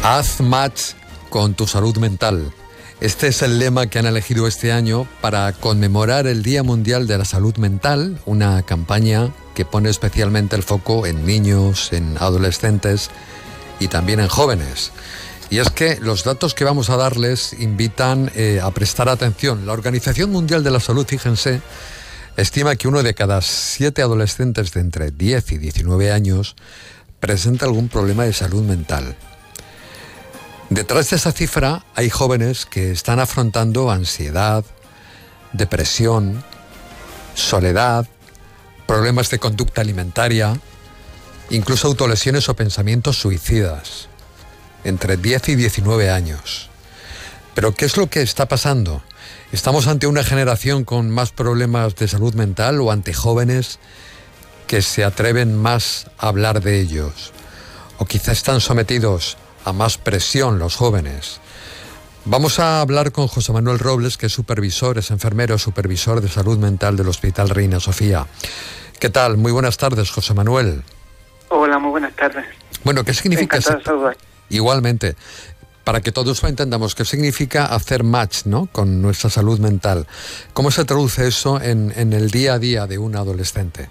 Haz match con tu salud mental. Este es el lema que han elegido este año para conmemorar el Día Mundial de la Salud Mental, una campaña que pone especialmente el foco en niños, en adolescentes y también en jóvenes. Y es que los datos que vamos a darles invitan a prestar atención. La Organización Mundial de la Salud, fíjense, estima que 1 de cada 7 adolescentes de entre 10 y 19 años presenta algún problema de salud mental. Detrás de esa cifra hay jóvenes que están afrontando ansiedad, depresión, soledad, problemas de conducta alimentaria, incluso autolesiones o pensamientos suicidas, entre 10 y 19 años. Pero ¿qué es lo que está pasando? ¿Estamos ante una generación con más problemas de salud mental o ante jóvenes que se atreven más a hablar de ellos? ¿O quizá están sometidos a más presión los jóvenes? Vamos a hablar con José Manuel Robles, que es enfermero, supervisor de salud mental del Hospital Reina Sofía. ¿Qué tal? Muy buenas tardes, José Manuel. Hola, muy buenas tardes. Bueno, ¿qué significa? Encantado de saludar. Igualmente, para que todos lo entendamos, ¿qué significa hacer match, ¿no?, con nuestra salud mental? ¿Cómo se traduce eso en el día a día de un adolescente?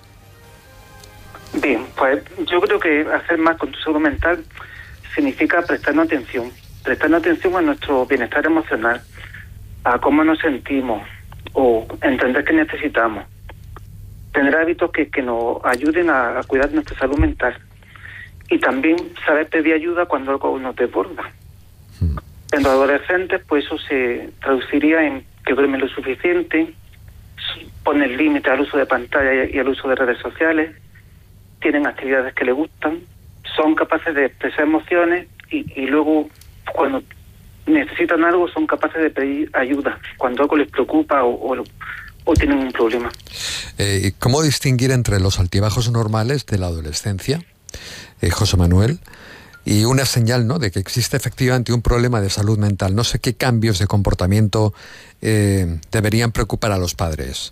Bien, pues yo creo que hacer match con tu salud mental significa prestarnos atención a nuestro bienestar emocional, a cómo nos sentimos o entender qué necesitamos. Tener hábitos que nos ayuden a cuidar nuestra salud mental y también saber pedir ayuda cuando algo nos desborda. En los adolescentes, pues eso se traduciría en que duermen lo suficiente, ponen límite al uso de pantalla y al uso de redes sociales, tienen actividades que les gustan, son capaces de expresar emociones y luego cuando necesitan algo son capaces de pedir ayuda cuando algo les preocupa o tienen un problema. ¿Cómo distinguir entre los altibajos normales de la adolescencia, José Manuel, y una señal, ¿no?, de que existe efectivamente un problema de salud mental? No sé qué cambios de comportamiento deberían preocupar a los padres.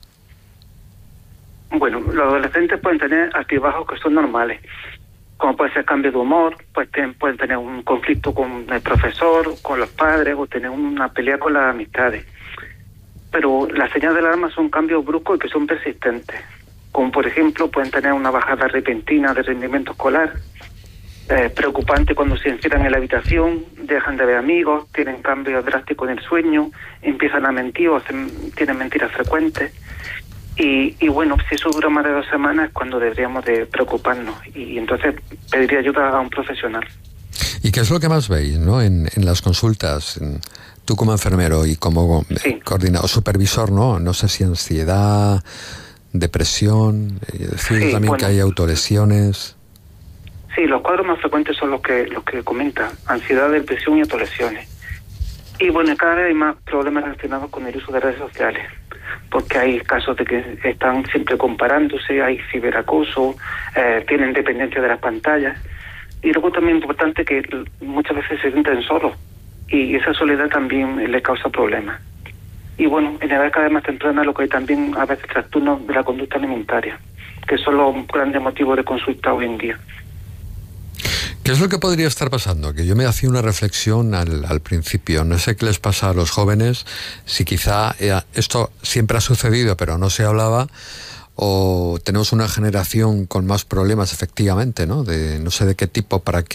Bueno, los adolescentes pueden tener altibajos que son normales, como puede ser cambio de humor, pues pueden tener un conflicto con el profesor, con los padres, o tener una pelea con las amistades. Pero las señales de alarma son cambios bruscos y que son persistentes, como por ejemplo pueden tener una bajada repentina de rendimiento escolar, preocupante cuando se encierran en la habitación, dejan de ver amigos, tienen cambios drásticos en el sueño, empiezan a mentir o tienen mentiras frecuentes. Y bueno, si eso dura más de 2 semanas es cuando deberíamos de preocuparnos y entonces pediría ayuda a un profesional. ¿Y qué es lo que más veis, ¿no?, en las consultas? Tú como enfermero y como coordinador, supervisor, ¿no? No sé si ansiedad, depresión, también que hay autolesiones. Sí, los cuadros más frecuentes son los que comenta, ansiedad, depresión y autolesiones. Y bueno, cada vez hay más problemas relacionados con el uso de redes sociales, porque hay casos de que están siempre comparándose, hay ciberacoso, tienen dependencia de las pantallas. Y luego también es importante que muchas veces se sienten solos y esa soledad también les causa problemas. Y bueno, en edad cada vez más temprana lo que hay también a veces trastornos de la conducta alimentaria, que son los grandes motivos de consulta hoy en día. ¿Qué es lo que podría estar pasando? Que yo me hacía una reflexión al principio. No sé qué les pasa a los jóvenes, si quizá esto siempre ha sucedido pero no se hablaba, o tenemos una generación con más problemas efectivamente, ¿no? De no sé de qué tipo, para que